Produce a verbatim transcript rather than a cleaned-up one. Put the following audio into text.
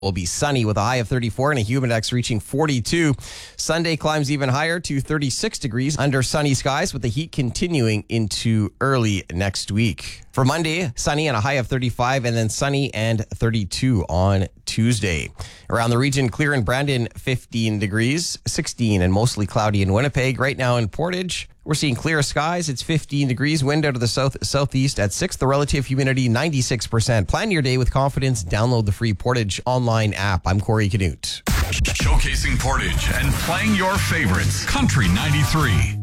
will be sunny with a high of thirty-four and a humid index reaching forty-two. Sunday climbs even higher to thirty-six degrees under sunny skies with the heat continuing into early next week. For Monday, sunny and a high of thirty-five, and then sunny and thirty-two on Tuesday. Around the region, clear in Brandon, fifteen degrees, sixteen and mostly cloudy in Winnipeg. Right now in Portage, we're seeing clear skies. It's fifteen degrees, wind out of the south southeast at six. The relative humidity, ninety-six percent. Plan your day with confidence. Download the free Portage online app. I'm Corey Canute. Showcasing Portage and playing your favorites. Country ninety-three.